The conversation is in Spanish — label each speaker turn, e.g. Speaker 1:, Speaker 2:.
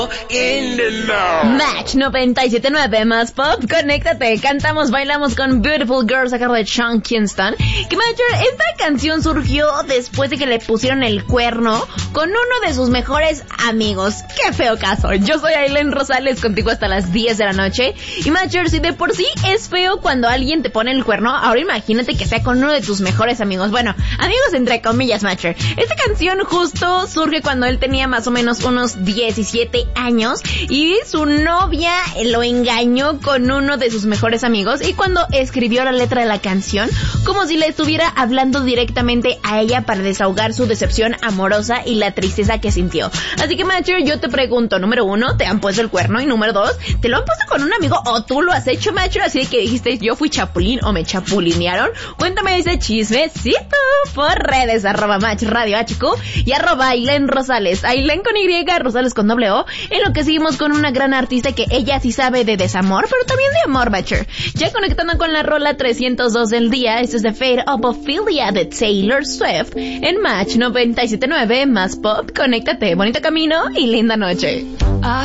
Speaker 1: Match 97.9 más pop, conéctate, cantamos, bailamos con Beautiful Girls a cargo de Sean Kingston. Que Matcher, esta canción surgió después de que le pusieron el cuerno con uno de sus mejores amigos. Qué feo caso. Yo soy Aileen Rosales, contigo hasta las 10 de la noche. Y Matcher, si de por sí es feo cuando alguien te pone el cuerno, ahora imagínate que sea con uno de tus mejores amigos. Bueno, amigos entre comillas, Matcher. Esta canción justo surge cuando él tenía más o menos unos 17 años y su novia lo engañó con uno de sus mejores amigos, y cuando escribió la letra de la canción, como si le estuviera hablando directamente a ella para desahogar su decepción amorosa y la tristeza que sintió. Así que Matcher, yo te pregunto, número 1, ¿te han puesto el cuerno? Y número 2, ¿te lo han puesto con un amigo o tú lo has hecho, Matcher? Así que dijiste, yo fui chapulín o me chapulinearon. Cuéntame ese chismecito por redes, @Match Radio HQ y @Aileen Rosales, Aileen con Y, Rosales con doble O, en lo que seguimos con una gran artista que ella sí sabe de desamor, pero también de amor, Matcher. Ya conectando con la rola 302 del día, esto es The Fate of Ophelia de Taylor Swift en Match 97.9 más pop. Conéctate, bonito camino y linda noche.